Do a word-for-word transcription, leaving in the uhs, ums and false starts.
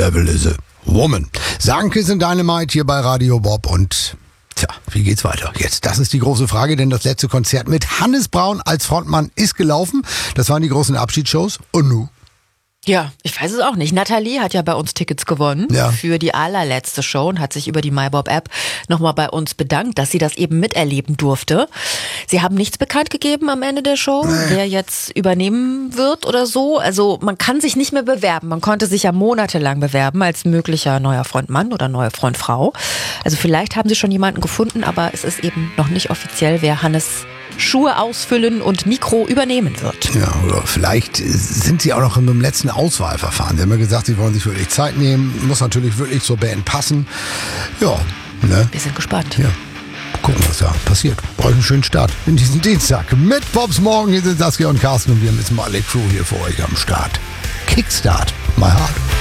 devil is a woman. Sagen Kiss and Dynamite hier bei Radio Bob und tja, wie geht's weiter jetzt? Das ist die große Frage, denn das letzte Konzert mit Hannes Braun als Frontmann ist gelaufen. Das waren die großen Abschiedsshows. Und nu? Ja, ich weiß es auch nicht. Nathalie hat ja bei uns Tickets gewonnen ja. für die allerletzte Show und hat sich über die MyBob-App nochmal bei uns bedankt, dass sie das eben miterleben durfte. Sie haben nichts bekannt gegeben am Ende der Show, nee. wer jetzt übernehmen wird oder so. Also man kann sich nicht mehr bewerben. Man konnte sich ja monatelang bewerben als möglicher neuer Frontmann oder neue Frontfrau. Also vielleicht haben sie schon jemanden gefunden, aber es ist eben noch nicht offiziell, wer Hannes Schuhe ausfüllen und Mikro übernehmen wird. Ja, oder vielleicht sind sie auch noch im letzten Auswahlverfahren. Sie haben ja gesagt, sie wollen sich wirklich Zeit nehmen. Muss natürlich wirklich zur Band passen. Ja, ne? Wir sind gespannt. Ja. Gucken, was da passiert. Brauche ich einen schönen Start in diesen Dienstag. Mit Bobs Morgen. Hier sind Saskia und Carsten und wir haben jetzt mal alle Crew hier für euch am Start. Kickstart my heart.